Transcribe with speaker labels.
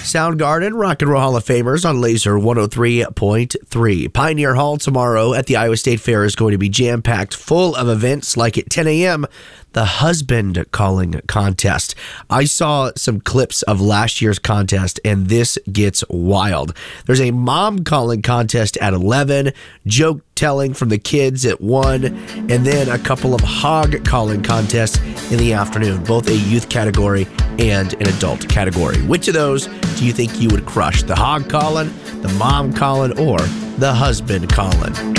Speaker 1: Soundgarden, Rock and Roll Hall of Famers on Laser 103.3. Pioneer Hall tomorrow at the Iowa State Fair is going to be jam-packed full of events like at 10 a.m., the husband calling contest. I saw some clips of last year's contest, and this gets wild. There's a mom calling contest at 11, joke telling from the kids at 1, and then a couple of hog calling contests in the afternoon, both a youth category and an adult category. Which of those do you think you would crush? The hog calling, the mom calling, or the husband calling?